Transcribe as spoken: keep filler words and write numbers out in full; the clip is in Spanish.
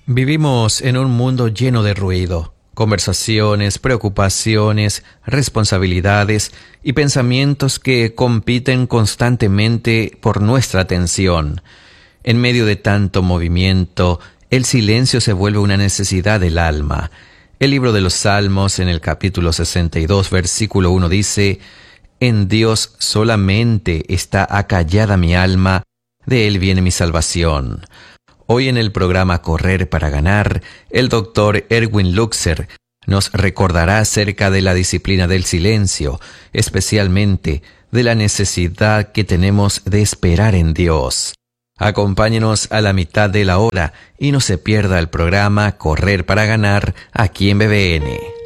Vivimos en un mundo lleno de ruido, conversaciones, preocupaciones, responsabilidades y pensamientos que compiten constantemente por nuestra atención. En medio de tanto movimiento, el silencio se vuelve una necesidad del alma. El libro de los Salmos, en el capítulo sesenta y dos, versículo uno, dice: «En Dios solamente está acallada mi alma, de Él viene mi salvación». Hoy en el programa Correr para Ganar, el doctor Erwin Luxer nos recordará acerca de la disciplina del silencio, especialmente de la necesidad que tenemos de esperar en Dios. Acompáñenos a la mitad de la hora y no se pierda el programa Correr para Ganar aquí en B B N.